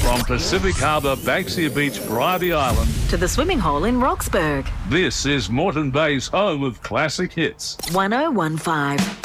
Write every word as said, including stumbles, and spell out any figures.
From Pacific Harbour, Banksia Beach, Bribey Island, to the swimming hole in Roxburgh. this is Moreton Bay's home of classic hits. one oh one five.